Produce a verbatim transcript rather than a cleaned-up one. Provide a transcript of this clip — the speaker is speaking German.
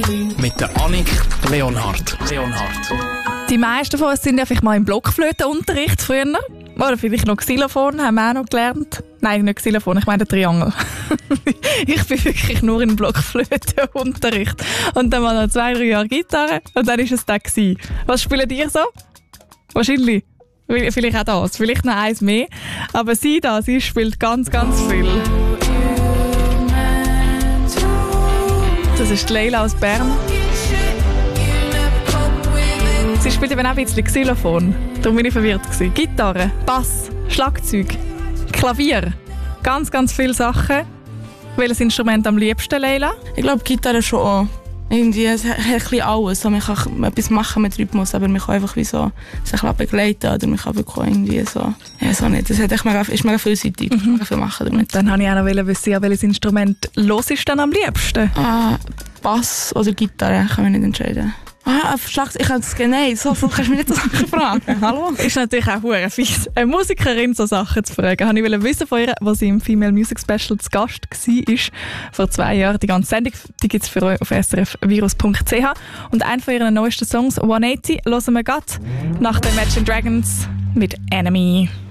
Mit der Annik Leonhardt. Leonhardt. Die meisten von uns sind ja vielleicht mal im Blockflötenunterricht früher. Oder vielleicht noch Xylophon, haben wir auch noch gelernt. Nein, nicht Xylophon, ich meine den Triangel. Ich bin wirklich nur im Blockflötenunterricht. Und dann mal noch zwei, drei Jahre Gitarre und dann war es das gewesen. Was spielen ihr so? Wahrscheinlich. Vielleicht auch das, vielleicht noch eins mehr. Aber sie da, sie spielt ganz, ganz viel. Das ist die Leila aus Bern. Sie spielt eben auch ein bisschen Xylophon. Darum bin ich verwirrt gewesen. Gitarre, Bass, Schlagzeug, Klavier. Ganz, ganz viele Sachen. Welches Instrument am liebsten, Leila? Ich glaube, Gitarre schon auch. Irgendwie, es hat ein bisschen alles. Man kann etwas machen mit Rhythmus, aber man kann einfach wie so sich begleiten oder man kann wirklich irgendwie so, ja, so nicht. Das hat echt mega, ist mega vielseitig. Mhm. Mega viel machen damit. Dann wollte ich auch noch wissen, ja, welches Instrument hörst du dann am liebsten? Ah, Bass oder Gitarre, kann man nicht entscheiden. Ah, Schlagzeug, ich kann es nein, so kannst du mich nicht so Sachen fragen. Hallo? Ist natürlich auch hure fies, eine Musikerin so Sachen zu fragen. Ich wollte wissen von ihr, was sie im Female Music Special zu Gast war, vor zwei Jahren. Die ganze Sendung, die gibt es für euch auf s r f virus punkt c h. Und einen von ihren neuesten Songs, one eighty, hören wir gerade nach den Imagine Dragons mit Enemy.